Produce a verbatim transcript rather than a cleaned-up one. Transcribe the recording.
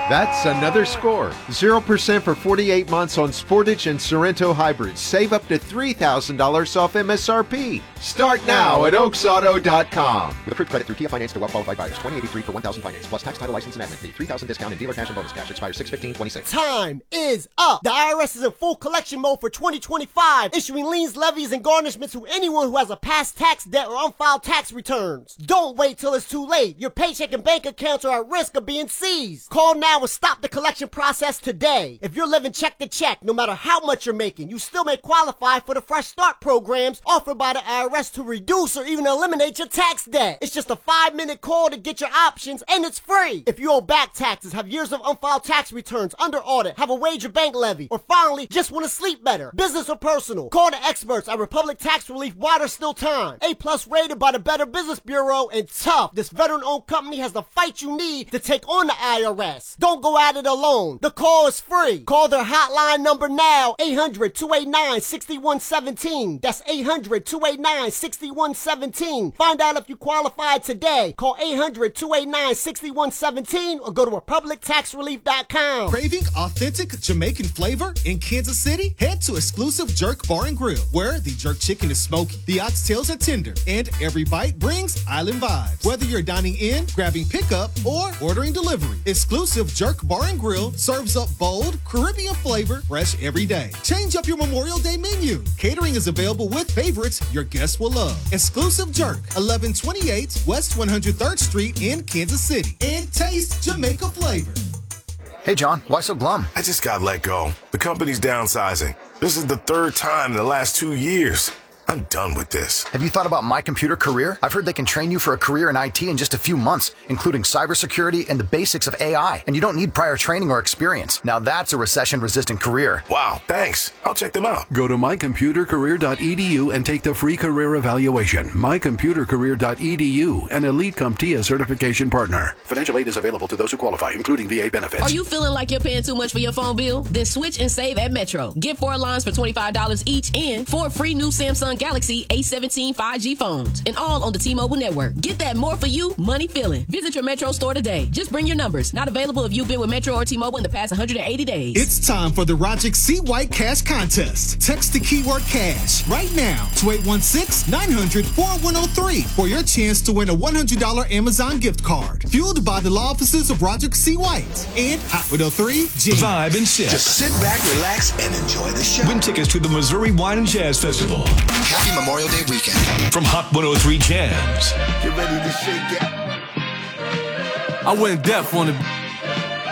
That's another score. zero percent for forty-eight months on Sportage and Sorrento hybrids. Save up to three thousand dollars off M S R P. Start now at oaks auto dot com. With approved credit through Kia Finance to well-qualified buyers. twenty eighty-three for one thousand finance, plus tax, title, license, and admin fee. three thousand discount and dealer cash and bonus cash. Expires six fifteen twenty-six. Time is up. The I R S is in full collection mode for twenty twenty-five, issuing liens, levies, and garnishments to anyone who has a past tax debt or unfiled tax returns. Don't wait till it's too late. Your paycheck and bank accounts are at risk of being seized. Call now and stop the collection process today. If you're living check to check, no matter how much you're making, you still may qualify for the Fresh Start programs offered by the I R S to reduce or even eliminate your tax debt. It's just a five-minute call to get your options, and it's free. If you owe back taxes, have years of unfiled tax returns, under audit, have a wage or bank levy, or finally just want to sleep better, business or personal, call the experts at Republic Tax Relief while there's still time. A-plus rated by the Better Business Bureau, and tough. This veteran-owned company has the fight you need to take on the I R S. Don't go at it alone. The call is free. Call their hotline number now, eight hundred, two eight nine, six one one seven. That's eight hundred, two eight nine, six one one seven. Find out if you qualify today. Call eight hundred, two eight nine, six one one seven or go to republic tax relief dot com. Craving authentic Jamaican flavor in Kansas City? Head to exclusive Jerk Bar and Grill, where the jerk chicken is smoky, the oxtails are tender, and every bite brings island vibes. Whether you're dining in, grabbing pickup, or ordering delivery, exclusive Jerk Bar and Grill serves up bold Caribbean flavor fresh every day. Change up your Memorial Day menu. Catering is available with favorites your guests will love. Exclusive Jerk, eleven twenty-eight West one hundred third Street in Kansas City. And taste Jamaica flavor. Hey, John, why so glum? I just got let go. The company's downsizing. This is the third time in the last two years. I'm done with this. Have you thought about My Computer Career? I've heard they can train you for a career in I T in just a few months, including cybersecurity and the basics of A I. And you don't need prior training or experience. Now that's a recession-resistant career. Wow, thanks. I'll check them out. Go to my computer career dot e d u and take the free career evaluation. my computer career dot e d u, an Elite CompTIA certification partner. Financial aid is available to those who qualify, including V A benefits. Are you feeling like you're paying too much for your phone bill? Then switch and save at Metro. Get four lines for twenty-five dollars each and four free new Samsung Galaxy A seventeen five G phones, and all on the T-Mobile network. Get that more for you money feeling. Visit your Metro store today. Just bring your numbers. Not available if you've been with Metro or T-Mobile in the past one hundred eighty days. It's time for the Rojik C. White Cash Contest. Text the keyword cash right now to eight one six, nine hundred, four one zero three for your chance to win a one hundred dollars Amazon gift card. Fueled by the law offices of Rojik C. White and Hot one oh three Jams. Vibe and shift. Just sit back, relax, and enjoy the show. Win tickets to the Missouri Wine and Jazz Festival. Happy Memorial Day weekend. From Hot one oh three Jams. Get ready to shake it. I went deaf on the